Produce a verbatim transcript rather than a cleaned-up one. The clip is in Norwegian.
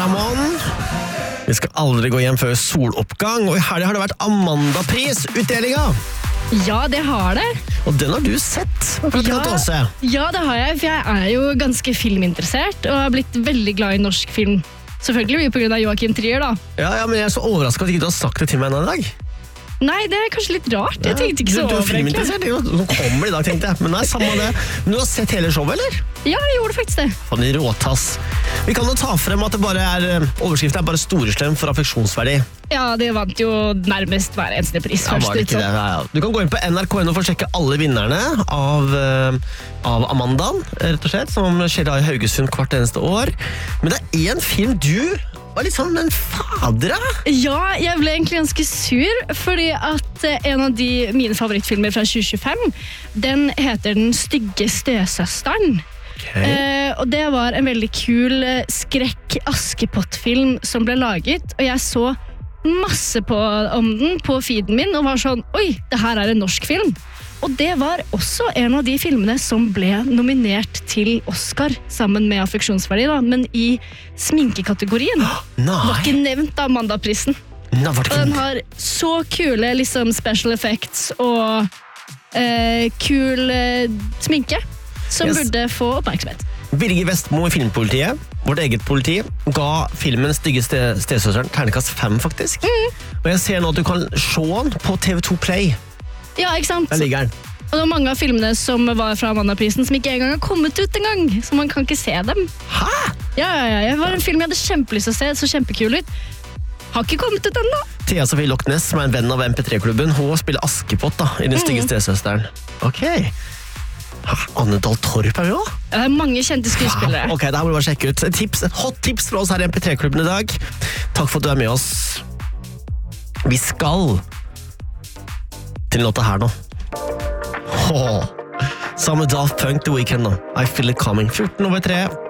Ramón. Vi skal aldri gå hjem før soloppgang, og i helgen har det vært Amanda-pris-utdelinga. Ja, det har det. Og den har du sett. Ja, ja, det har jeg, for jeg er jo ganske filminteressert, og har blitt veldig glad i norsk film. Selvfølgelig mye på grunn av Joachim Trier, da. Ja, ja, men jeg er så overrasket at ikke du har sagt det til meg ennå i dag. Nei, det er kanskje litt rart. Jeg tenkte ikke så du, du er over, filminteressert, du kommer i dag, tenkte jeg. Men nei, samme det. Men du har sett hele showet, eller? Ja, jeg gjorde faktisk det. Fan, i råtass. Vi kan jo ta frem at det bare er, overskriften er bare storeslem for affeksjonsverdi. Ja, det vant jo nærmest hver eneste pris. Ja, var det ikke det? Ja, ja. Du kan gå inn på N R K N og få sjekke alle vinnerne av, uh, av Amandaen, rett og slett, som skjer da i Haugesund hvert eneste år. Men det er en film du var litt sånn, men fader da? Ja, jeg ble egentlig ganske sur, fordi at en av de mine favorittfilmer fra tjue tjuefem, den heter Den stygge stesøsteren. Okay. Eh, og det var en veldig kul skrekk-Askepott-film som ble laget, og jeg så masse på, om den på feeden min, og var sånn, oi, det her er en norsk film. Og det var også en av de filmene som ble nominert til Oscar, sammen med affeksjonsverdi, da, men i sminkekategorien. Nei. Var ikke nevnt av Amanda-prisen. Nei, var det ikke? Og den har så kule liksom, special effects og eh, kul eh, sminke, som Yes. burde få oppmerksomhet. Birger Vestmo i Filmpolitiet, vårt eget politi, ga filmen Stygge ste- stesøsteren ternekast fem, faktisk. Mm. Og jeg ser nå at du kan se den på T V to Play. Ja, ikke sant? Der ligger den. Og det var mange av filmene som var fra Amanda-prisen som ikke engang har kommet ut en gang, så man kan ikke se dem. Hæ? Ja, ja, ja. Det var en film jeg hadde kjempelyst til å se, så kjempekul ut. Har ikke kommet ut ennå. Thea Sofie Lochnes, som er en venn av M P tre-klubben, hun spiller Askepott da, i Den stygge stesøsteren. Ok. Hæ? Anne Dahl Torp er vi også? Ja, det er mange kjente skuespillere. Ok, det her må du bare sjekke ut. Et, tips, et hot tips fra oss her i M P tre-klubben i dag. Takk for at du er med oss. Vi skal til låta her nå. Åh, sammen med Daft Punk The Weeknd nå. I Feel It Coming. fjorten over tre.